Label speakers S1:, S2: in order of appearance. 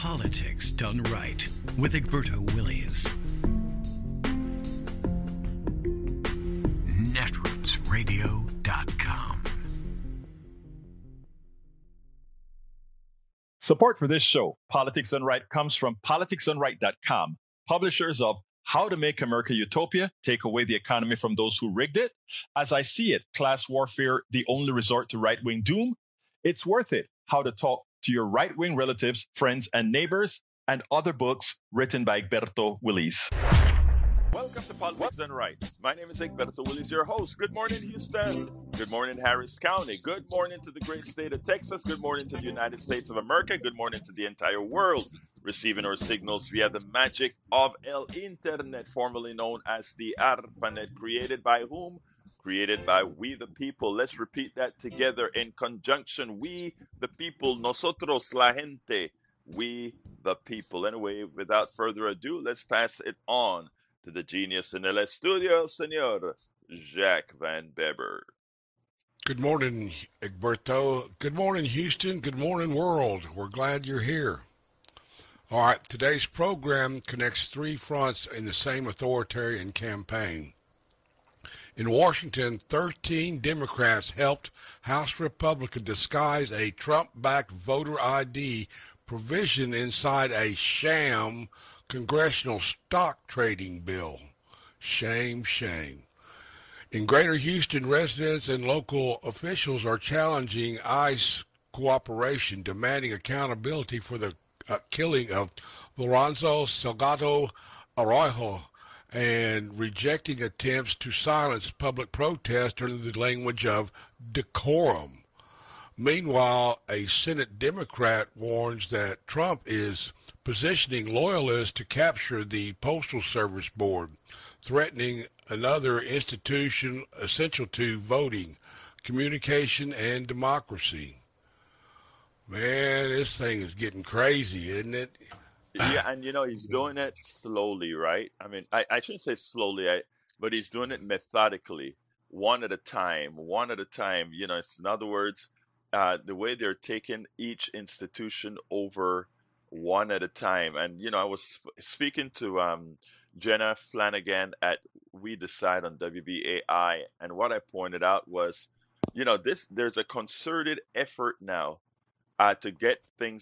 S1: Politics Done Right with Egberto Willies. Netrootsradio.com.
S2: Support for this show, Politics Done Right, comes from politicsdoneright.com, publishers of How to Make America Utopia, Take Away the Economy from Those Who Rigged It, As I See It, Class Warfare, The Only Resort to Right-Wing Doom, It's Worth It, How to Talk to Your Right-Wing Relatives, Friends, and Neighbors, and other books written by Egberto Willies.
S3: Welcome to Politics Done Right. My name is Egberto Willies, your host. Good morning, Houston. Good morning, Harris County. Good morning to the great state of Texas. Good morning to the United States of America. Good morning to the entire world, receiving our signals via the magic of El Internet, formerly known as the ARPANET. Created by whom? Created by we the people. Let's repeat that together in conjunction. We the people, nosotros la gente. We the people. Anyway, without further ado, let's pass it on to the genius in el estudio, Senor Jack Van Beber.
S4: Good morning, Egberto. Good morning, Houston. Good morning, world. We're glad you're here. All right, today's program connects three fronts in the same authoritarian campaign. In Washington, 13 Democrats helped House Republicans disguise a Trump-backed voter ID provision inside a sham congressional stock trading bill. Shame, shame. In Greater Houston, residents and local officials are challenging ICE cooperation, demanding accountability for the killing of Lorenzo Salgado Araujo and rejecting attempts to silence public protest under the language of decorum. Meanwhile, a Senate Democrat warns that Trump is positioning loyalists to capture the Postal Service Board, threatening another institution essential to voting, communication, and democracy. Man, this thing is getting crazy, isn't it?
S3: Yeah, and he's doing it slowly, right? I mean, I shouldn't say slowly, but he's doing it methodically, one at a time, one at a time. It's, in other words, the way they're taking each institution over one at a time. And, I was speaking to Jenna Flanagan at We Decide on WBAI, and what I pointed out was, there's a concerted effort now to get things